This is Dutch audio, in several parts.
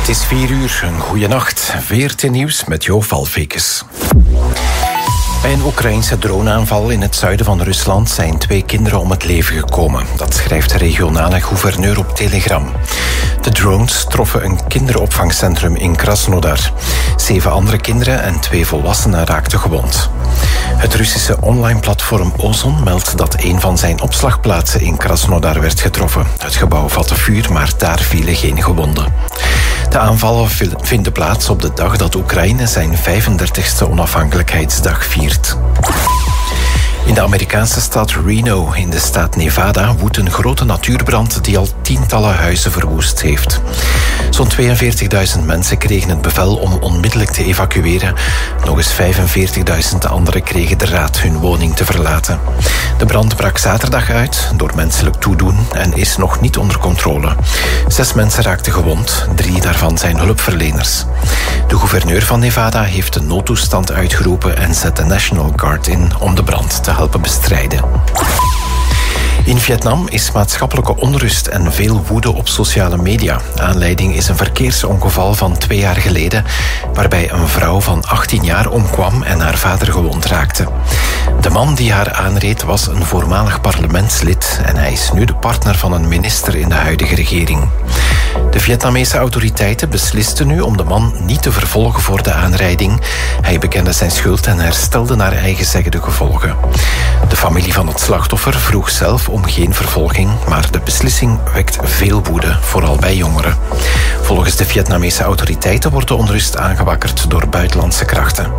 Het is 4:00, een goeie nacht. VRT Nieuws met Jo Valfekes. Bij een Oekraïnse droneaanval in het zuiden van Rusland zijn 2 kinderen om het leven gekomen. Dat schrijft de regionale gouverneur op Telegram. De drones troffen een kinderopvangcentrum in Krasnodar. 7 andere kinderen en 2 volwassenen raakten gewond. Het Russische online platform Ozon meldt dat een van zijn opslagplaatsen in Krasnodar werd getroffen. Het gebouw vatte vuur, maar daar vielen geen gewonden. De aanvallen vinden plaats op de dag dat Oekraïne zijn 35e onafhankelijkheidsdag viert. In de Amerikaanse stad Reno in de staat Nevada woedt een grote natuurbrand die al tientallen huizen verwoest heeft. Zo'n 42.000 mensen kregen het bevel om onmiddellijk te evacueren. Nog eens 45.000 anderen kregen de raad hun woning te verlaten. De brand brak zaterdag uit door menselijk toedoen en is nog niet onder controle. 6 mensen raakten gewond, 3 daarvan zijn hulpverleners. De gouverneur van Nevada heeft de noodtoestand uitgeroepen en zet de National Guard in om de brand te helpen bestrijden. In Vietnam is maatschappelijke onrust en veel woede op sociale media. Aanleiding is een verkeersongeval van 2 jaar geleden, waarbij een vrouw van 18 jaar omkwam en haar vader gewond raakte. De man die haar aanreed was een voormalig parlementslid en hij is nu de partner van een minister in de huidige regering. De Vietnamese autoriteiten beslisten nu om de man niet te vervolgen voor de aanrijding. Hij bekende zijn schuld en herstelde naar eigen zeggen de gevolgen. De familie van het slachtoffer vroeg zelf om geen vervolging, maar de beslissing wekt veel woede, vooral bij jongeren. Volgens de Vietnamese autoriteiten wordt de onrust aangewakkerd door buitenlandse krachten.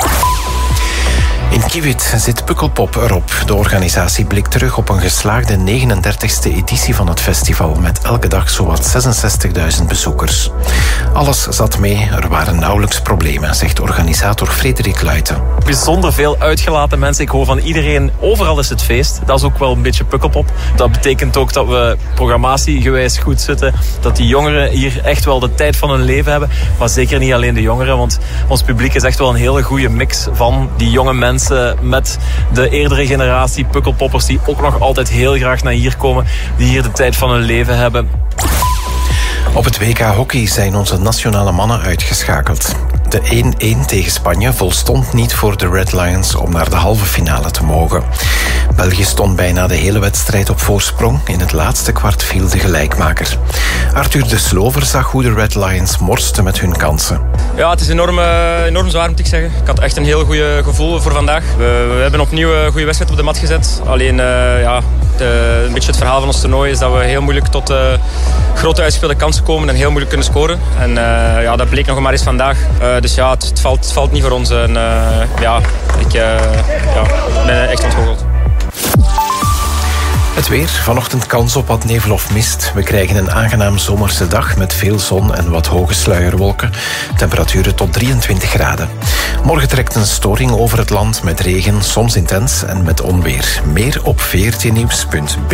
In Kiewit zit Pukkelpop erop. De organisatie blikt terug op een geslaagde 39e editie van het festival met elke dag zowat 66.000 bezoekers. Alles zat mee, er waren nauwelijks problemen, zegt organisator Frederik Luijten. Bijzonder veel uitgelaten mensen. Ik hoor van iedereen, overal is het feest. Dat is ook wel een beetje Pukkelpop. Dat betekent ook dat we programmatiegewijs goed zitten. Dat die jongeren hier echt wel de tijd van hun leven hebben. Maar zeker niet alleen de jongeren, want ons publiek is echt wel een hele goede mix van die jonge mensen met de eerdere generatie pukkelpoppers die ook nog altijd heel graag naar hier komen, die hier de tijd van hun leven hebben. Op het WK hockey zijn onze nationale mannen uitgeschakeld. De 1-1 tegen Spanje volstond niet voor de Red Lions om naar de halve finale te mogen. België stond bijna de hele wedstrijd op voorsprong. In het laatste kwart viel de gelijkmaker. Arthur de Slover zag hoe de Red Lions morsten met hun kansen. Ja, het is enorm zwaar, moet ik zeggen. Ik had echt een heel goed gevoel voor vandaag. We hebben opnieuw een goede wedstrijd op de mat gezet. Alleen, een beetje het verhaal van ons toernooi is dat we heel moeilijk tot grote uitgespeelde kansen komen en heel moeilijk kunnen scoren. En dat bleek nog maar eens vandaag. Dus ja, het valt niet voor ons. En ik ben echt ontgoocheld. Het weer. Vanochtend kans op wat nevel of mist. We krijgen een aangenaam zomerse dag met veel zon en wat hoge sluierwolken. Temperaturen tot 23 graden. Morgen trekt een storing over het land met regen, soms intens en met onweer. Meer op vrtnieuws.be.